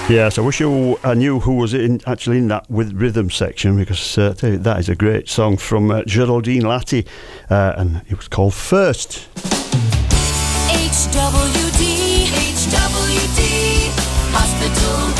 Yes, I wish I knew who was actually in that with rhythm section, because I tell you, that is a great song from Geraldine Latty, and it was called First. HWD, Hospital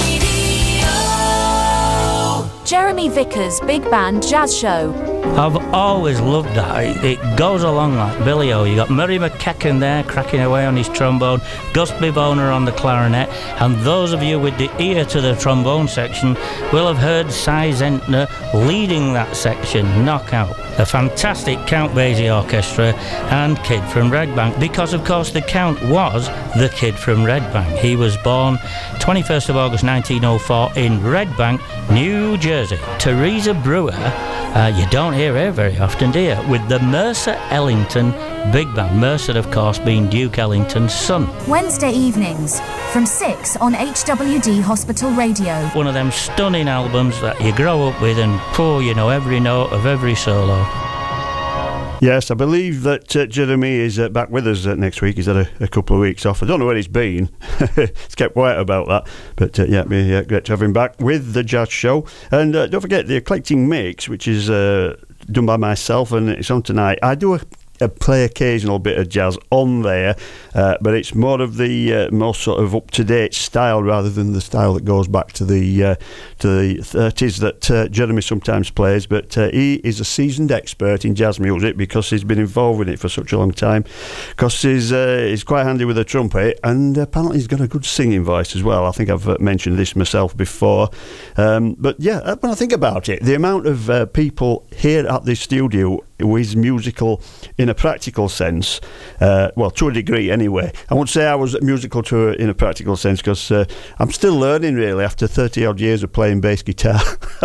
Radio. Jeremy Vickers' Big Band Jazz Show. I've always loved that. It goes along like Billy O. You got Murray McKechen there cracking away on his trombone, Gus Bivoner on the clarinet, and those of you with the ear to the trombone section will have heard Cy Zentner leading that section, knockout. A fantastic Count Basie orchestra and Kid from Red Bank, because of course the Count was the Kid from Red Bank. He was born 21st of August 1904 in Red Bank, New Jersey. Teresa Brewer, you don't hear her very often, do you? With the Mercer Ellington Big Band. Mercer, of course, being Duke Ellington's son. Wednesday evenings from 6 on HWD Hospital Radio. One of them stunning albums that you grow up with and you know every note of every solo. Yes, I believe that Jeremy is back with us next week. He's had a couple of weeks off. I don't know where he's been. He's kept quiet about that. But it'd be great to have him back with the Jazz Show. And don't forget the Eclectic Mix, which is done by myself, and it's on tonight. I do play occasional bit of jazz on there, but it's more of the more sort of up-to-date style rather than the style that goes back to the 30s that Jeremy sometimes plays. But he is a seasoned expert in jazz music because he's been involved with it for such a long time, because he's quite handy with a trumpet, and apparently he's got a good singing voice as well. I think I've mentioned this myself before, but yeah, when I think about it, the amount of people here at this studio who is musical in a practical sense, well, to a degree anyway. I won't say I was musical in a practical sense, because I'm still learning really after 30 odd years of playing bass guitar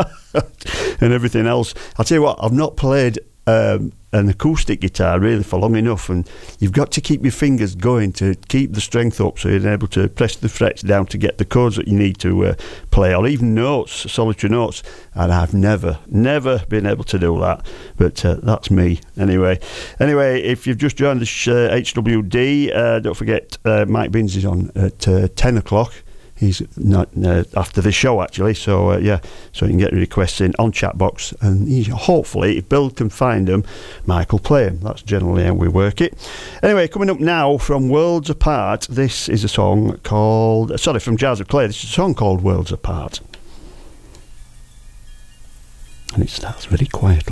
and everything else. I'll tell you what, I've not played an acoustic guitar really for long enough, and you've got to keep your fingers going to keep the strength up so you're able to press the frets down to get the chords that you need to play, or even notes, solitary notes, and I've never been able to do that, but that's me anyway. If you've just joined the HWD, don't forget Mike Binns is on at 10 o'clock. He's not after the show actually, so so you can get requests in on chat box, and hopefully if Bill can find them, Mike will play them. That's generally how we work it. Anyway, coming up now from Worlds Apart, this is a song called from Jazz of Clay. This is a song called Worlds Apart, and it starts very quietly.